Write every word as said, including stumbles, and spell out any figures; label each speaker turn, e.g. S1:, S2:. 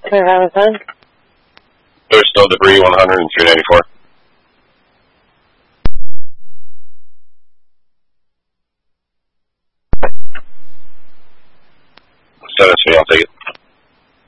S1: Clear Valentine.
S2: There's still debris one hundred and three ninety-four. seven three, I'll take it.